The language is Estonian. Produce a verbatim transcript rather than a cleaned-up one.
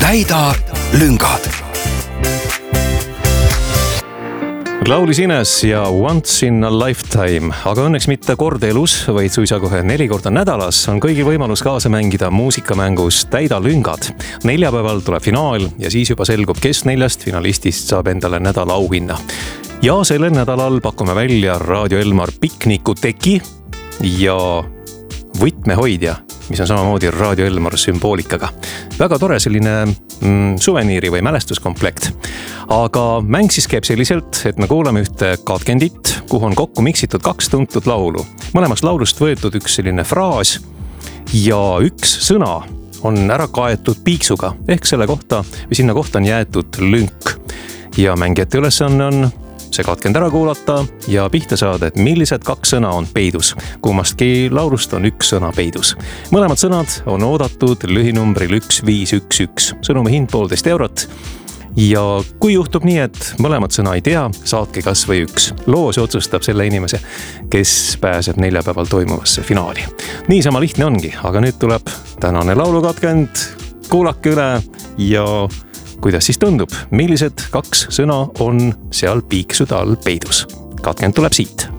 täida lüngad. Laulis Ines ja Once in a Lifetime, aga õnneks mitte kord elus, vaid suisa kohe neli korda nädalas on kõigil võimalus kaasa mängida muusikamängus Täida lüngad. Neljapäeval tuleb finaal ja siis juba selgub, kes neljast finalistist saab endale nädala auhinna. Ja sellel nädalal pakume välja Raadio Elmar piknikuteki ja võtmehoidja, mis on samamoodi Raadio Elmar sümboolikaga. Väga tore selline mm, suveniiri või mälestuskomplekt. Aga mäng siis käib selliselt, et me kuulame ühte katkendit, kuhu on kokku miksitud kaks tuntud laulu. Mõlemast laulust võetud üks selline fraas ja üks sõna on ära kaetud piiksuga, ehk selle kohta või sinna kohta on jäetud lünk. Ja mängijate ülesanne on see katkend ära kuulata ja pihta saada, et millised kaks sõna on peidus. Kummastki laulust on üks sõna peidus. Mõlemad sõnad on oodatud lühinumbril üks viis üks üks. Sõnumi hind poolteist eurot. Ja kui juhtub nii, et mõlemad sõna ei tea, saatke kas või üks. Loos otsustab selle inimese, kes pääseb neljapäeval toimuvasse finaali. Niisama lihtne ongi, aga nüüd tuleb tänane laulukatkend. Kuulake üle ja kuidas siis tundub, millised kaks sõna on seal piiksude all peidus. Katkend tuleb siit.